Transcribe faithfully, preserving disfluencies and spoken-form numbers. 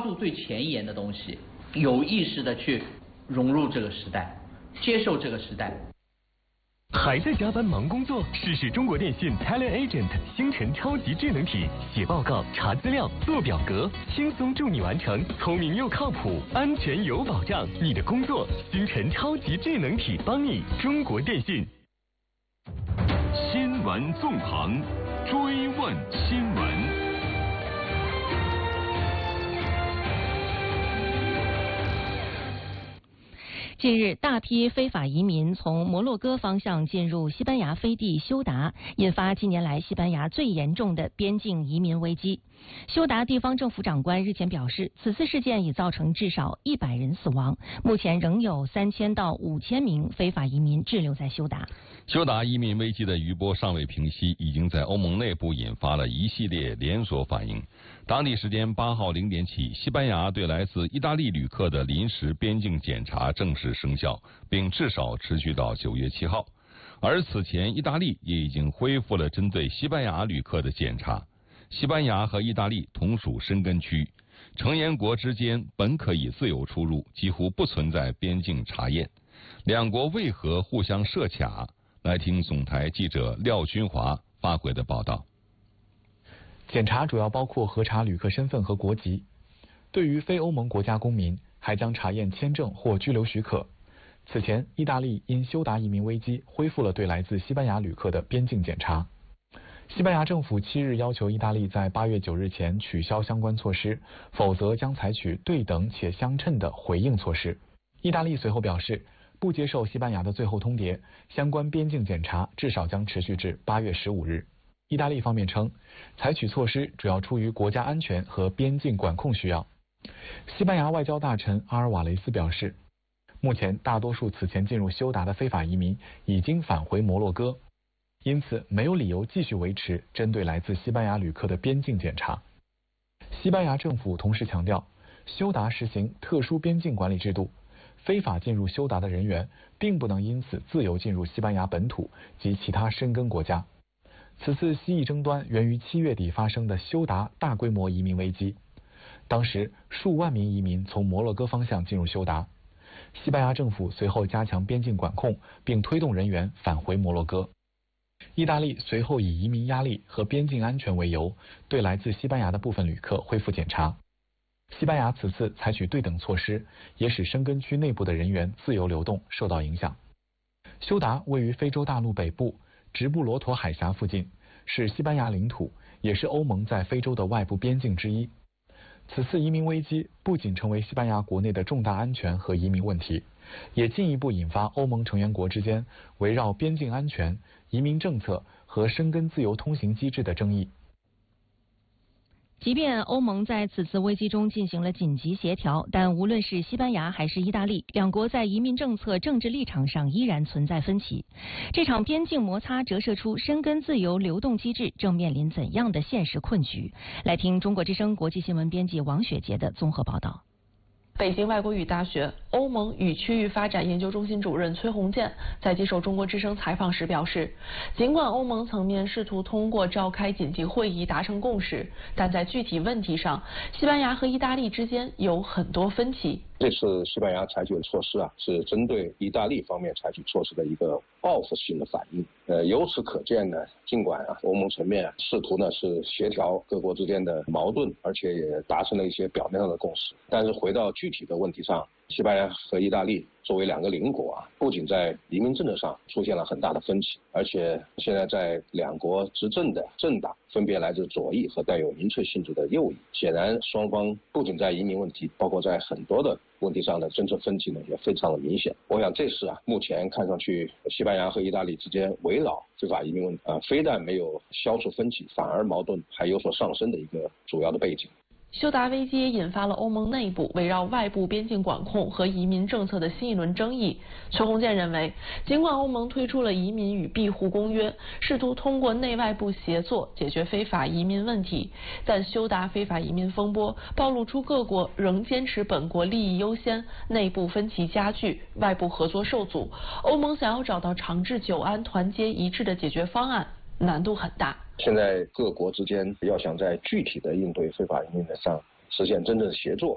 住最前沿的东西，有意识的去融入这个时代，接受这个时代。 还在加班忙工作？试试中国电信 Talent Agent 星辰超级智能体，写报告、查资料、做表格，轻松助你完成，聪明又靠谱，安全有保障。你的工作，星辰超级智能体帮你。中国电信。 新闻纵横，追问新闻。 近日，大批非法移民从摩洛哥方向进入西班牙飞地休达，引发近年来西班牙最严重的边境移民危机。休达地方政府长官日前表示，此次事件已造成至少一百人死亡，目前仍有三千到五千名非法移民滞留在休达。 休达移民危机的余波尚未平息，已经在欧盟内部引发了一系列连锁反应。当地时间八号零点起，西班牙对来自意大利旅客的临时边境检查正式生效，并至少持续到九月七号。而此前，意大利也已经恢复了针对西班牙旅客的检查。西班牙和意大利同属申根区，成员国之间本可以自由出入，几乎不存在边境查验。两国为何互相设卡？来听总台记者廖军华发回的报道。 检查主要包括核查旅客身份和国籍，对于非欧盟国家公民，还将查验签证或居留许可。此前，意大利因休达移民危机恢复了对来自西班牙旅客的边境检查。西班牙政府七日要求意大利在八月九日前取消相关措施，否则将采取对等且相称的回应措施。意大利随后表示，不接受西班牙的最后通牒，相关边境检查至少将持续至八月十五日。意大利方面称，采取措施主要出于国家安全和边境管控需要。西班牙外交大臣阿尔瓦雷斯表示，目前大多数此前进入休达的非法移民已经返回摩洛哥，因此没有理由继续维持针对来自西班牙旅客的边境检查。西班牙政府同时强调，休达实行特殊边境管理制度，非法进入休达的人员并不能因此自由进入西班牙本土及其他申根国家。此次西意争端源于七月底发生的休达大规模移民危机，当时数万名移民从摩洛哥方向进入休达，西班牙政府随后加强边境管控，并推动人员返回摩洛哥。意大利随后以移民压力和边境安全为由，对来自西班牙的部分旅客恢复检查。西班牙此次采取对等措施，也使申根区内部的人员自由流动受到影响。休达位于非洲大陆北部直布罗陀海峡附近，是西班牙领土，也是欧盟在非洲的外部边境之一。此次移民危机不仅成为西班牙国内的重大安全和移民问题，也进一步引发欧盟成员国之间围绕边境安全、移民政策和申根自由通行机制的争议。 即便欧盟在此次危机中进行了紧急协调，但无论是西班牙还是意大利，两国在移民政策、政治立场上依然存在分歧。这场边境摩擦折射出申根自由流动机制正面临怎样的现实困局？来听中国之声国际新闻编辑王雪杰的综合报道。 北京外国语大学欧盟与区域发展研究中心主任崔洪建在接受中国之声采访时表示，尽管欧盟层面试图通过召开紧急会议达成共识，但在具体问题上，西班牙和意大利之间有很多分歧。 这次西班牙采取的措施啊，是针对意大利方面采取措施的一个报复性的反应。呃，由此可见呢，尽管啊欧盟层面啊试图呢是协调各国之间的矛盾，而且也达成了一些表面上的共识，但是回到具体的问题上，西班牙和意大利作为两个邻国啊，不仅在移民政策上出现了很大的分歧，而且现在在两国执政的政党分别来自左翼和带有民粹性质的右翼。显然，双方不仅在移民问题，包括在很多的问题上的政策分歧呢，也非常的明显。我想这是啊，目前看上去西班牙和意大利之间围绕非法移民问题啊，非但没有消除分歧，反而矛盾还有所上升的一个主要的背景。 休达危机引发了欧盟内部围绕外部边境管控和移民政策的新一轮争议。崔洪建认为，尽管欧盟推出了移民与庇护公约，试图通过内外部协作解决非法移民问题，但休达非法移民风波暴露出各国仍坚持本国利益优先，内部分歧加剧，外部合作受阻。欧盟想要找到长治久安、团结一致的解决方案，难度很大。 现在各国之间要想在具体的应对非法移民上实现真正的协作，